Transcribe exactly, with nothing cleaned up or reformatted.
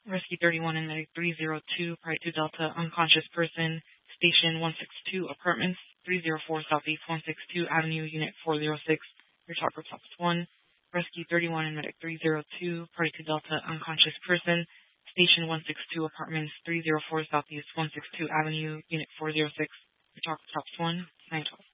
Rescue thirty-one and Medic three zero two, Pride two Delta, unconscious person, Station one sixty-two, Apartments, three oh four Southeast one sixty-two Avenue, Unit four oh six, your talk group tops one. Rescue thirty-one and Medic three zero two, Party two Delta, unconscious person, Station one sixty-two, Apartments, three oh four Southeast one sixty-two Avenue, Unit four oh six, your talk group tops one, nine twelve.